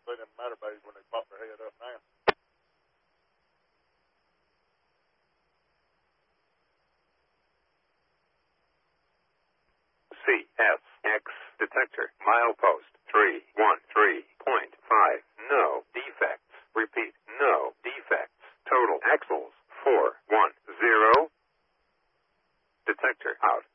say them matter babies when they pop their head up now. CSX detector milepost 313.5. No defects. Repeat, no defects. Total axles 410. Detector out.